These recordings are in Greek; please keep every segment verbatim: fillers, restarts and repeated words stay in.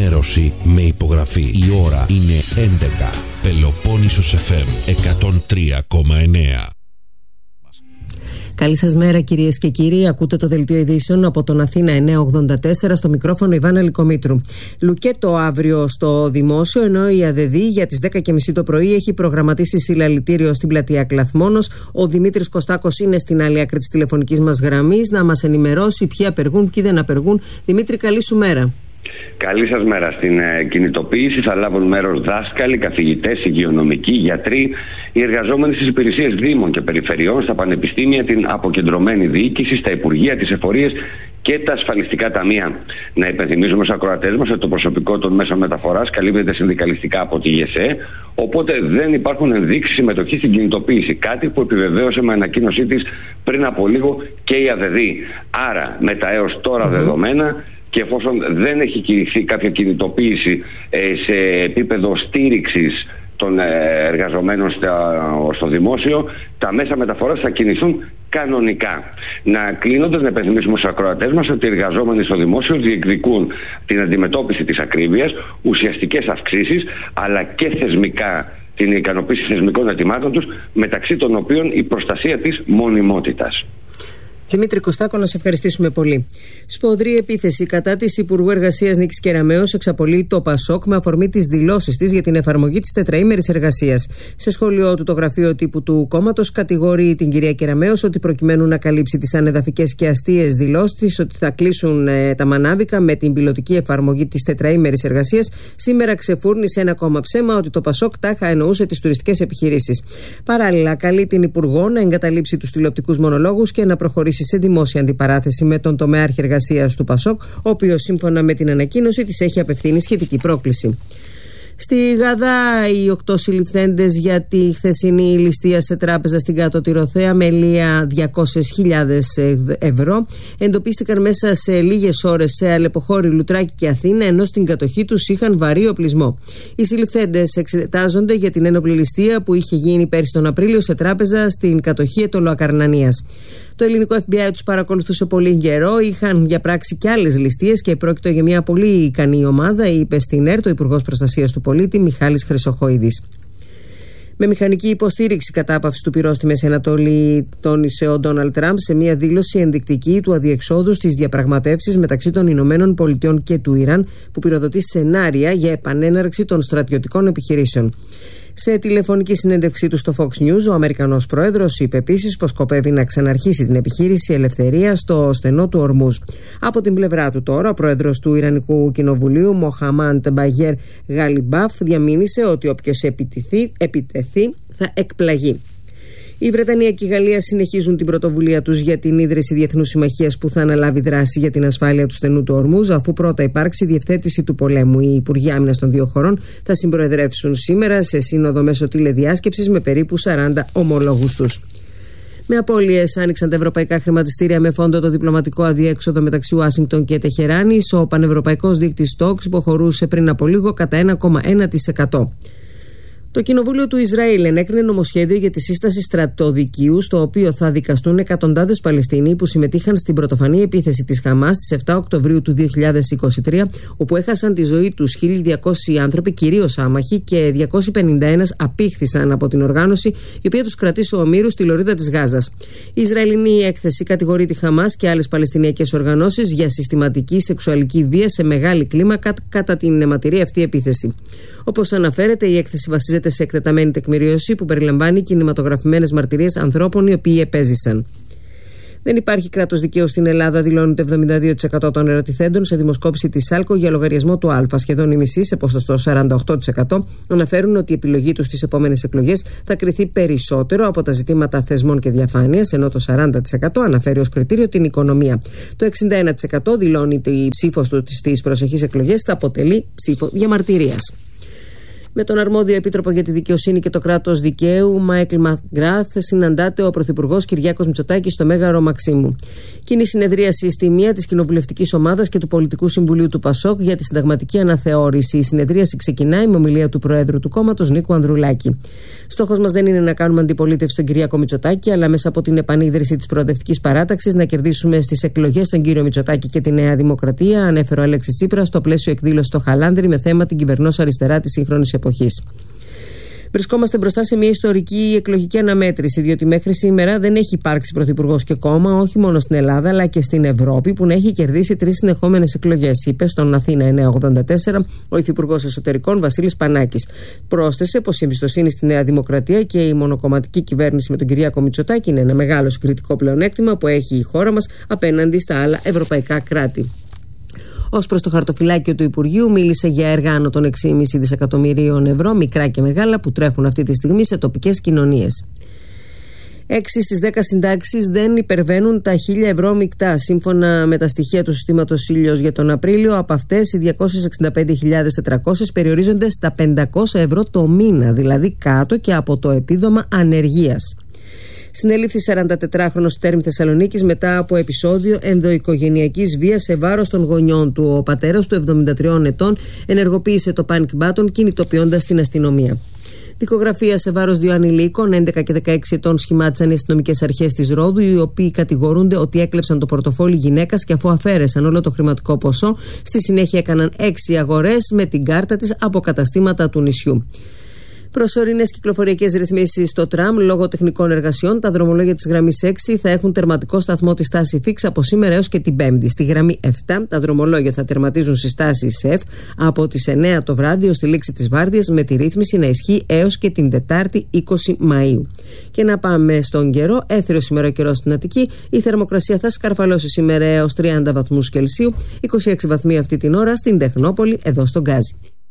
ενημέρωση με υπογραφή. Η ώρα είναι έντεκα. Πελοπόννησος εφ εμ εκατόν τρία κόμμα εννέα. Καλή σας μέρα κυρίες και κύριοι. Ακούτε το δελτίο ειδήσεων από τον Αθήνα εννιακόσια ογδόντα τέσσερα, στο μικρόφωνο Ιβάνα Λυκομήτρου. Λουκέτο αύριο στο Δημόσιο, ενώ η ΑΔΕΔ για τις δέκα και μισή το πρωί έχει προγραμματίσει συλλαλητήριο στην πλατεία Κλαθμόνος. Ο Δημήτρης Κωστάκος είναι στην άλλη άκρη της τηλεφωνικής μας γραμμής να μας ενημερώσει ποιοι απεργούν, ποιοι δεν απεργούν. Δημήτρη, καλή σου μέρα. Καλή σας μέρα. Στην ε, κινητοποίηση θα λάβουν μέρος δάσκαλοι, καθηγητές, υγειονομικοί, γιατροί, οι εργαζόμενοι στις υπηρεσίες δήμων και περιφερειών, στα πανεπιστήμια, την αποκεντρωμένη διοίκηση, στα υπουργεία, τις εφορίες και τα ασφαλιστικά ταμεία. Να υπενθυμίζουμε στους ακροατές μας ότι το προσωπικό των μέσων μεταφοράς καλύπτεται συνδικαλιστικά από τη ΓΕΣΕ, οπότε δεν υπάρχουν ενδείξεις συμμετοχής στην κινητοποίηση. Κάτι που επιβεβαίωσε με ανακοίνωσή της πριν από λίγο και η ΑΔΕΔ. Άρα, με τα έως τώρα mm-hmm. δεδομένα, και εφόσον δεν έχει κηρυχθεί κάποια κινητοποίηση ε, σε επίπεδο στήριξης των ε, εργαζομένων στα, στο δημόσιο, τα μέσα μεταφοράς θα κινηθούν κανονικά. Να κλείνοντας, να υπενθυμίσουμε στους ακροατές μας ότι οι εργαζόμενοι στο δημόσιο διεκδικούν την αντιμετώπιση της ακρίβειας, ουσιαστικές αυξήσεις, αλλά και θεσμικά την ικανοποίηση θεσμικών αιτημάτων τους, μεταξύ των οποίων η προστασία της μονιμότητας. Δημήτρη Κωστάκο, να σε ευχαριστήσουμε πολύ. Σφοδρή επίθεση κατά της Υπουργού Εργασίας Νίκης Κεραμέως εξαπολύει το ΠΑΣΟΚ με αφορμή τις δηλώσεις της για την εφαρμογή της τετραήμερης εργασίας. Σε σχόλιο του, το γραφείο τύπου του κόμματος κατηγορεί την κυρία Κεραμέως ότι προκειμένου να καλύψει τις ανεδαφικές και αστείες δηλώσεις της ότι θα κλείσουν ε, τα μανάβικα με την πιλωτική εφαρμογή της τετραήμερης εργασίας, σήμερα ξεφούρνησε ένα ακόμα ψέμα ότι το ΠΑΣΟΚ τάχα εννοούσε τις τουριστικές επιχειρήσεις. Παράλληλα, καλεί την Υπουργό να εγκαταλείψει τους τηλεοπτικούς μονολόγους και να προχωρήσει σε δημόσια αντιπαράθεση με τον τομέαρχη εργασίας του ΠΑΣΟΚ, ο οποίος σύμφωνα με την ανακοίνωση της έχει απευθύνει σχετική πρόκληση. Στη Γαδά, οι οκτώ συλληφθέντες για τη χθεσινή ληστεία σε τράπεζα στην Κάτω Τυροθέα με λία διακόσιες χιλιάδες ευρώ εντοπίστηκαν μέσα σε λίγες ώρες σε Αλεποχώρη, Λουτράκη και Αθήνα, ενώ στην κατοχή τους είχαν βαρύ οπλισμό. Οι συλληφθέντες εξετάζονται για την ένοπλη ληστεία που είχε γίνει πέρσι τον Απρίλιο σε τράπεζα στην κατοχή Αιτωλοακαρνανίας. Το ελληνικό εφ μπι άι τους παρακολουθούσε πολύ καιρό, είχαν διαπράξει και άλλες ληστείες και πρόκειται για μια πολύ ικανή ομάδα, είπε στην ΕΡΤ ο Υπουργός Προστασίας του Πολίτη Μιχάλης Χρυσοχοίδης. Με μηχανική υποστήριξη κατάπαυση του πυρός στη Μέση Ανατολή, τόνισε ο Ντόναλντ Τραμπ σε μια δήλωση ενδεικτική του αδιεξόδου στις διαπραγματεύσεις μεταξύ των Ηνωμένων Πολιτειών και του Ιράν, που πυροδοτεί σενάρια για επανέναρξη των στρατιωτικών επιχειρήσεων. Σε τηλεφωνική συνέντευξή του στο Fox News, ο Αμερικανός πρόεδρος είπε επίσης πως σκοπεύει να ξαναρχίσει την επιχείρηση Ελευθερία στο στενό του Ορμούζ. Από την πλευρά του τώρα, ο πρόεδρος του Ιρανικού Κοινοβουλίου, Μοχαμάντ Μπαγέρ Γαλιμπάφ, διαμήνυσε ότι όποιος επιτεθεί, επιτεθεί θα εκπλαγεί. Η Βρετανία και η Γαλλία συνεχίζουν την πρωτοβουλία τους για την ίδρυση διεθνούς συμμαχίας που θα αναλάβει δράση για την ασφάλεια του στενού του Ορμούζ, αφού πρώτα υπάρξει διευθέτηση του πολέμου. Οι Υπουργοί Άμυνας των δύο χωρών θα συμπροεδρεύσουν σήμερα σε σύνοδο μέσω τηλεδιάσκεψης με περίπου σαράντα ομολόγους τους. Με απώλειες άνοιξαν τα ευρωπαϊκά χρηματιστήρια με φόντο το διπλωματικό αδιέξοδο μεταξύ Ουάσιγκτον και Τεχεράνης. Ο πανευρωπαϊκός δείκτης στόξ υποχωρούσε πριν από λίγο κατά ένα κόμμα ένα τοις εκατό. Το Κοινοβούλιο του Ισραήλ ενέκρινε νομοσχέδιο για τη σύσταση στρατοδικείου, στο οποίο θα δικαστούν εκατοντάδες Παλαιστίνοι που συμμετείχαν στην πρωτοφανή επίθεση της Χαμάς στις επτά Οκτωβρίου του δύο χιλιάδες είκοσι τρία, όπου έχασαν τη ζωή τους χίλια διακόσιοι άνθρωποι, κυρίως άμαχοι, και διακόσιοι πενήντα ένα απήχθησαν από την οργάνωση, η οποία τους κρατήσει ομήρους στη λωρίδα της Γάζας. Η Ισραηλινή έκθεση κατηγορεί τη Χαμάς και άλλες παλαιστινιακές οργανώσεις για συστηματική σεξουαλική βία σε μεγάλη κλίμακα κατά την αιματηρή αυτή επίθεση. Όπως αναφέρεται, η έκθεση βασίζεται σε εκτεταμένη τεκμηρίωση που περιλαμβάνει κινηματογραφημένες μαρτυρίες ανθρώπων οι οποίοι επέζησαν. Δεν υπάρχει κράτος δικαίου στην Ελλάδα, δηλώνει το εβδομήντα δύο τοις εκατό των ερωτηθέντων σε δημοσκόπηση της ΣΑΛΚΟ για λογαριασμό του Α. Σχεδόν οι μισοί, σε ποσοστό σαράντα οκτώ τοις εκατό, αναφέρουν ότι η επιλογή τους στις επόμενες εκλογές θα κριθεί περισσότερο από τα ζητήματα θεσμών και διαφάνειας, ενώ το σαράντα τοις εκατό αναφέρει ως κριτήριο την οικονομία. Το εξήντα ένα τοις εκατό δηλώνει ότι η ψήφος του στις προσεχείς εκλογές θα αποτελεί ψήφο διαμαρτυρίας. Με τον αρμόδιο επίτροπο για τη δικαιοσύνη και το κράτος δικαίου, Μάικλ Μακγκράθ, συναντάται ο Πρωθυπουργός Κυριάκος Μητσοτάκης στο Μέγαρο Μαξίμου. Κοινή συνεδρίαση στη μία της Κοινοβουλευτικής Ομάδας και του Πολιτικού Συμβουλίου του ΠΑΣΟΚ για τη συνταγματική αναθεώρηση. Η συνεδρίαση ξεκινάει με ομιλία του Προέδρου του κόμματος, Νίκου Ανδρουλάκη. Στόχος μας δεν είναι να κάνουμε αντιπολίτευση στον Κυριάκο Μητσοτάκη, αλλά μέσα από την επανίδρυση της προοδευτικής παράταξης να κερδίσουμε στις εκλογές τον κύριο Μητσοτάκη και τη Νέα Δημοκρατία, ανέφερε ο Αλέξης Τσίπρας στο πλαίσιο εκδήλωση στο Χαλάνδρι με θέμα την κυβερνός αριστερά της σύγχρονης εποχής. Βρισκόμαστε μπροστά σε μια ιστορική εκλογική αναμέτρηση, διότι μέχρι σήμερα δεν έχει υπάρξει πρωθυπουργός και κόμμα, όχι μόνο στην Ελλάδα αλλά και στην Ευρώπη, που να έχει κερδίσει τρεις συνεχόμενες εκλογές, είπε στον Αθήνα εννιακόσια ογδόντα τέσσερα ο Υφυπουργός Εσωτερικών Βασίλης Πανάκης. Πρόσθεσε πως η εμπιστοσύνη στη Νέα Δημοκρατία και η μονοκομματική κυβέρνηση με τον Κυριάκο Μητσοτάκη είναι ένα μεγάλο συγκριτικό πλεονέκτημα που έχει η χώρα μας απέναντι στα άλλα ευρωπαϊκά κράτη. Ως προς το χαρτοφυλάκιο του Υπουργείου, μίλησε για έργα άνω των έξι κόμμα πέντε δισεκατομμυρίων ευρώ, μικρά και μεγάλα, που τρέχουν αυτή τη στιγμή σε τοπικές κοινωνίες. Έξι στις δέκα συντάξεις δεν υπερβαίνουν τα χίλια ευρώ μεικτά. Σύμφωνα με τα στοιχεία του συστήματος Ήλιος για τον Απρίλιο, από αυτές οι διακόσιες εξήντα πέντε χιλιάδες τετρακόσιες περιορίζονται στα πεντακόσια ευρώ το μήνα, δηλαδή κάτω και από το επίδομα ανεργίας. Συνέληφθη σαραντατετράχρονος του Τέρμη Θεσσαλονίκης μετά από επεισόδιο ενδοοικογενειακής βίας σε βάρος των γονιών του. Ο πατέρας του, εβδομήντα τριών ετών, ενεργοποίησε το panic button, κινητοποιώντας την αστυνομία. Δικογραφία σε βάρος δύο ανηλίκων, έντεκα και δεκαέξι ετών, σχημάτισαν οι αστυνομικές αρχές της Ρόδου, οι οποίοι κατηγορούνται ότι έκλεψαν το πορτοφόλι γυναίκας και αφού αφαίρεσαν όλο το χρηματικό ποσό, στη συνέχεια έκαναν έξι αγορές με την κάρτα της από καταστήματα του νησιού. Προσωρινές κυκλοφοριακές ρυθμίσεις στο τραμ λόγω τεχνικών εργασιών. Τα δρομολόγια της γραμμής έξι θα έχουν τερματικό σταθμό τη στάση Φίξ από σήμερα έως και την Πέμπτη. Στη γραμμή επτά τα δρομολόγια θα τερματίζουν στη στάση ΣΕΦ από τις εννέα το βράδυ ως τη λήξη της βάρδιας, με τη ρύθμιση να ισχύει έως και την Τετάρτη είκοσι Μαΐου. Και να πάμε στον καιρό. Έθριος σήμερα ο καιρός στην Αττική. Η θερμοκρασία θα σκαρφαλώσει σήμερα έως τριάντα βαθμούς Κελσίου, είκοσι έξι βαθμοί αυτή την ώρα στην Τεχνόπολη, εδώ στον Γκάζι.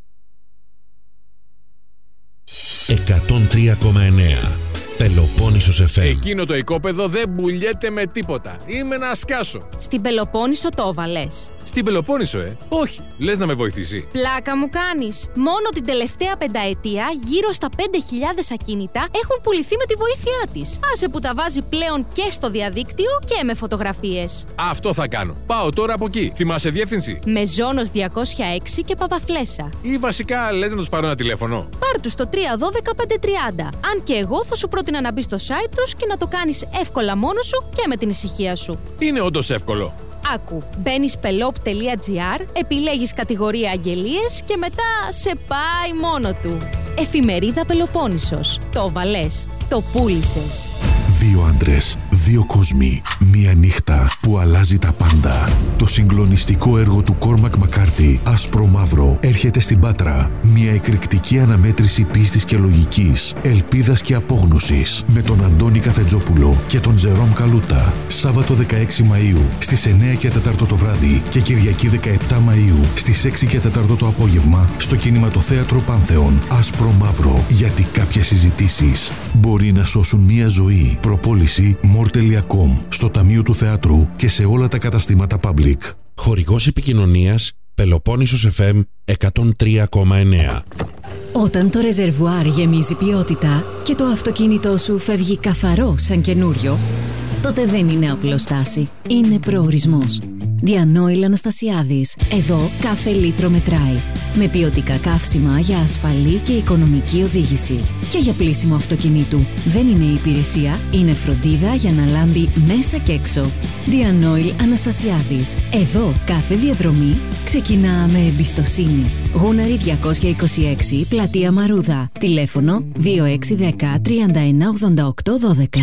εκατόν τρία κόμμα εννέα Πελοπόννησος εφ εμ. Εκείνο το οικόπεδο δεν πουλιέται με τίποτα. Είμαι να σκάσω. Στην Πελοπόννησο το έβαλες? Στην Πελοπόννησο, ε. Όχι. Λες να με βοηθήσει? Πλάκα μου κάνεις. Μόνο την τελευταία πενταετία γύρω στα πέντε χιλιάδες ακίνητα έχουν πουληθεί με τη βοήθειά της. Άσε που τα βάζει πλέον και στο διαδίκτυο και με φωτογραφίες. Αυτό θα κάνω. Πάω τώρα από εκεί. Θυμάσαι διεύθυνση? Μεζόνος διακόσια έξι και Παπαφλέσσα. Ή βασικά λες να τους πάρω ένα τηλέφωνο? Πάρ' τους στο τρία ένα δύο πέντε τριάντα. Αν και εγώ θα σου πρότεινα να μπεις στο site τους και να το κάνεις εύκολα μόνος σου και με την ησυχία σου. Είναι όντως εύκολο. Άκου, μπαίνεις πελόπ τελεία τζι άρ, επιλέγεις κατηγορία αγγελίες και μετά σε πάει μόνο του. Εφημερίδα Πελοπόννησος. Το βαλές, το πούλησες. Δύο άντρες, δύο κόσμοι, μία νύχτα που αλλάζει τα πάντα. Το συγκλονιστικό έργο του Κόρμακ Μακάρθι, Άσπρο Μαύρο, έρχεται στην Πάτρα. Μια εκρηκτική αναμέτρηση πίστης και λογικής, ελπίδας και απόγνωσης, με τον Αντώνη Καφετζόπουλο και τον Τζερόμ Καλούτα. Σάββατο δεκαέξι Μαΐου στις εννέα και τέσσερα το βράδυ και Κυριακή δεκαεπτά Μαΐου στις έξι και τέσσερα το απόγευμα στο Κινηματοθέατρο Πάνθεον. Άσπρο Μαύρο, γιατί κάποιες συζητήσεις μπορεί να σώσουν μία ζωή. Προπόληση more τελεία com, στο Ταμείο του Θεάτρου και σε όλα τα καταστήματα Public. Χορηγός επικοινωνίας Πελοπόννησος εφ εμ εκατόν τρία κόμμα εννέα. Όταν το ρεζερβουάρ γεμίζει ποιότητα και το αυτοκίνητό σου φεύγει καθαρό σαν καινούριο, τότε δεν είναι απλώς στάση, είναι προορισμός. Διανόηλ Αναστασιάδης. Εδώ κάθε λίτρο μετράει. Με ποιοτικά καύσιμα για ασφαλή και οικονομική οδήγηση. Και για πλύσιμο αυτοκινήτου. Δεν είναι υπηρεσία, είναι φροντίδα για να λάμπει μέσα και έξω. Διανόηλ Αναστασιάδης. Εδώ κάθε διαδρομή ξεκινά με εμπιστοσύνη. Γούναρη διακόσια είκοσι έξι, Πλατεία Μαρούδα. Τηλέφωνο δύο έξι ένα μηδέν τρία ένα ογδόντα οκτώ δώδεκα.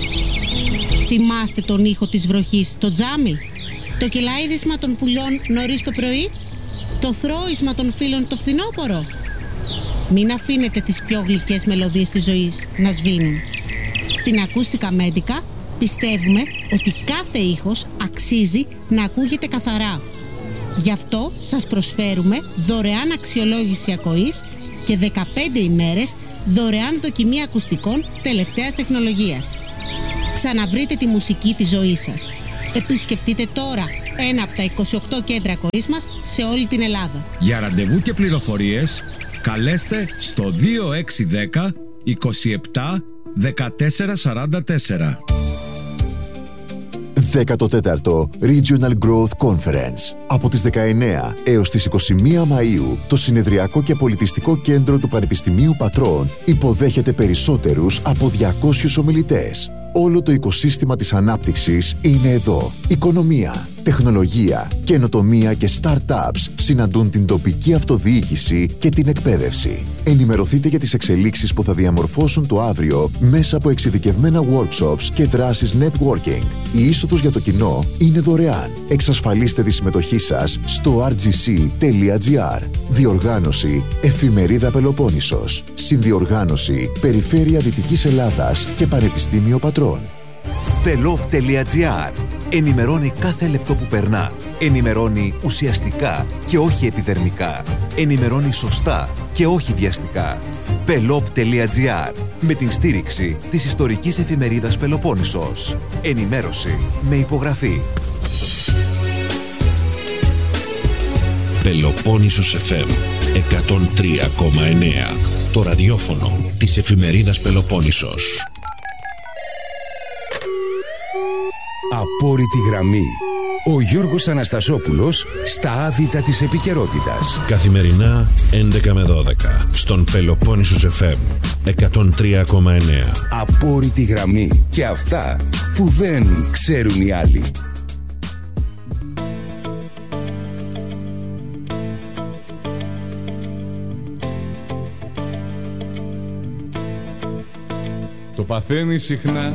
Θυμάστε τον ήχο της βροχής στο τζάμι? Το κελαίδισμα των πουλιών νωρίς το πρωί? Το θρώισμα των φίλων το φθινόπωρο? Μην αφήνετε τις πιο γλυκές μελωδίες της ζωής να σβήνουν. Στην Ακούστικα Μέντικα πιστεύουμε ότι κάθε ήχος αξίζει να ακούγεται καθαρά. Γι' αυτό σας προσφέρουμε δωρεάν αξιολόγηση ακοής και δεκαπέντε ημέρες δωρεάν δοκιμή ακουστικών τελευταίας τεχνολογίας. Ξαναβρείτε τη μουσική της ζωής σας. Επισκεφτείτε τώρα ένα από τα είκοσι οκτώ κέντρα ακοής μας σε όλη την Ελλάδα. Για ραντεβού και πληροφορίες Καλέστε στο δύο έξι δέκα είκοσι επτά δεκατέσσερα σαράντα τέσσερα. δέκατο τέταρτο Regional Growth Conference. Από τις δεκαεννέα έως τις είκοσι μία Μαΐου, το Συνεδριακό και Πολιτιστικό Κέντρο του Πανεπιστημίου Πατρών υποδέχεται περισσότερους από διακόσιους ομιλητές. Όλο το οικοσύστημα της ανάπτυξης είναι εδώ. Οικονομία, τεχνολογία, καινοτομία και startups συναντούν την τοπική αυτοδιοίκηση και την εκπαίδευση. Ενημερωθείτε για τις εξελίξεις που θα διαμορφώσουν το αύριο μέσα από εξειδικευμένα workshops και δράσεις networking. Η είσοδος για το κοινό είναι δωρεάν. Εξασφαλίστε τη συμμετοχή σας στο αρ τζι σι τελεία τζι άρ. Διοργάνωση Εφημερίδα Πελοπόννησος. Συνδιοργάνωση Περιφέρεια Δυτικής Ελλάδας και Πανεπιστήμιο Πατρών. πελόπ τελεία τζι άρ. Ενημερώνει κάθε λεπτό που περνά. Ενημερώνει ουσιαστικά και όχι επιδερμικά. Ενημερώνει σωστά και όχι βιαστικά. πελόπ τελεία τζι άρ. Με την στήριξη της ιστορικής εφημερίδας Πελοπόννησος. Ενημέρωση με υπογραφή. Πελοπόννησος εφ εμ εκατόν τρία κόμμα εννέα. Το ραδιόφωνο της εφημερίδας Πελοπόννησος. Απόρριτη γραμμή. Ο Γιώργος Αναστασόπουλος στα άδυτα της επικαιρότητας. Καθημερινά έντεκα με δώδεκα στον Πελοπόννησος εφ εμ εκατόν τρία κόμμα εννέα. Απόρριτη γραμμή. Και αυτά που δεν ξέρουν οι άλλοι. Το παθαίνει συχνά